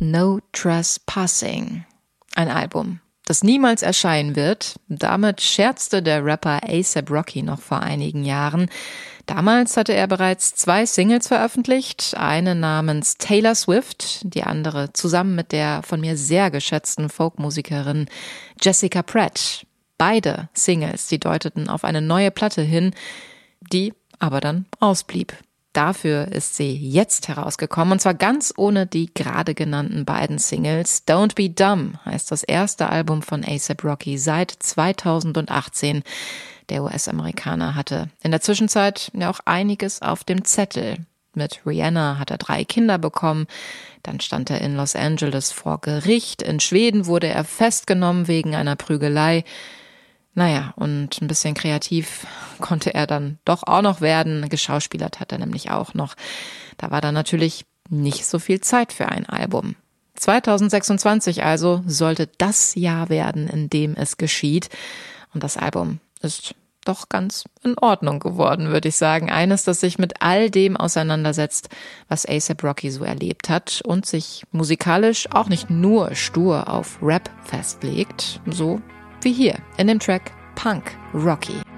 No Trespassing. Ein Album, das niemals erscheinen wird. Damit scherzte der Rapper A$AP Rocky noch vor einigen Jahren. Damals hatte er bereits 2 Singles veröffentlicht, eine namens Taylor Swift, die andere zusammen mit der von mir sehr geschätzten Folkmusikerin Jessica Pratt. Beide Singles, die deuteten auf eine neue Platte hin, die aber dann ausblieb. Dafür ist sie jetzt herausgekommen, und zwar ganz ohne die gerade genannten beiden Singles. Don't Be Dumb heißt das erste Album von A$AP Rocky seit 2018. Der US-Amerikaner hatte in der Zwischenzeit ja auch einiges auf dem Zettel. Mit Rihanna hat er 3 Kinder bekommen, dann stand er in Los Angeles vor Gericht, in Schweden wurde er festgenommen wegen einer Prügelei. Naja, und ein bisschen kreativ konnte er dann doch auch noch werden. Geschauspielert hat er nämlich auch noch. Da war dann natürlich nicht so viel Zeit für ein Album. 2026 also sollte das Jahr werden, in dem es geschieht. Und das Album ist doch ganz in Ordnung geworden, würde ich sagen. Eines, das sich mit all dem auseinandersetzt, was A$AP Rocky so erlebt hat und sich musikalisch auch nicht nur stur auf Rap festlegt, so wie hier in dem Track Punk Rocky.